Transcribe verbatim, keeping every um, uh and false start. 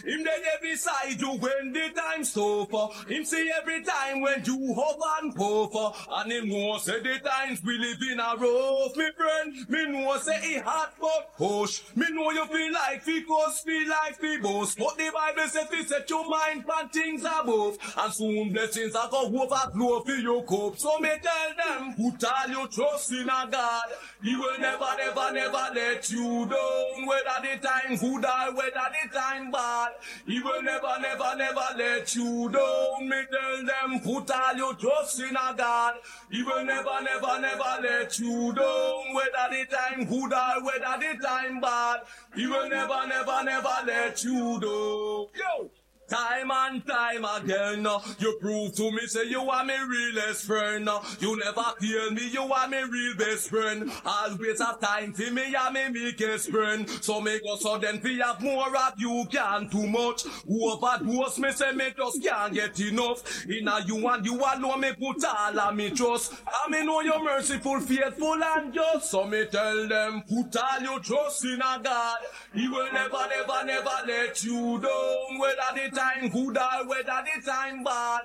Him there every side you when the time's tough. Him see every time when you hop and puff. And him know say the times we live in a rough, me friend. Me know say it hot but push. Me know you feel like fi cause, feel like fi boast. But the Bible say fi set your mind on things above. And soon blessings are go overflow for your cup. So me tell them, put all your trust in a God. He will never, never, never let you down. Whether the time good or whether the time bad. He will never, never, never let you down. Me tell them, put all your trust in a God. He will never, never, never let you down. Whether the time good or whether the time bad. He will never, never, never let you down. Yo! Time and time again, uh, you prove to me, say you are my realest friend. Uh, you never kill me, you are my real best friend. Always have time for me, I'm my biggest friend. So make us so then we have more of you can too much. Who overdose me, say me just can't get enough. In a you and you alone, me put all of me trust. I me know you're merciful, faithful and just. So me tell them, put all your trust in a God. He will never, never, never let you down. Whether the time good or whether the time bad.